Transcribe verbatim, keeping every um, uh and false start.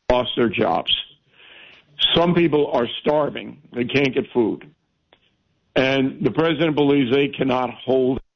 lost their jobs. Some people are starving. They can't get food. And the president believes they cannot hold